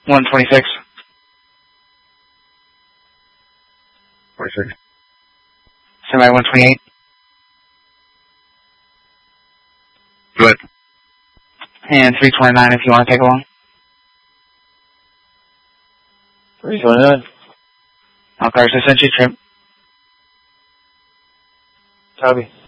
126. 46. Semi 128. Good. And 329 if you want to take along. 329. All cars, I sent you a trip. Copy.